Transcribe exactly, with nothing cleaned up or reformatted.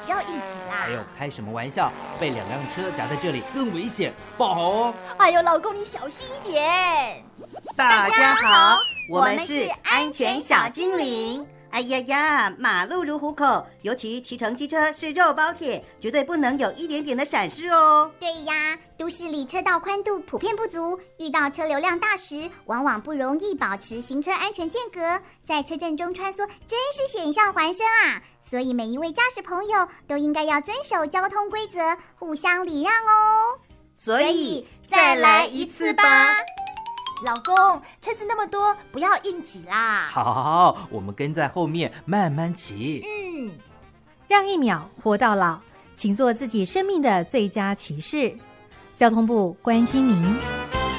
不要硬挤啦。 哎呦，开什么玩笑？被两辆车夹在这里更危险，不好哦。 哎呦，老公你小心一点。 大家好，我们是安全小精灵。哎呀呀，马路如虎口，尤其骑乘机车是肉包铁，绝对不能有一点点的闪失哦。 对呀，都市里车道宽度普遍不足，遇到车流量大时，往往不容易保持行车安全间隔，在车阵中穿梭，真是险象环生啊！所以每一位驾驶朋友都应该要遵守交通规则，互相礼让哦。 所以再来一次吧。 老公，车子那么多，不要硬挤啦。 好，好，好，我们跟在后面慢慢骑。 嗯， 让一秒活到老，请做自己生命的最佳骑士。交通部关心您。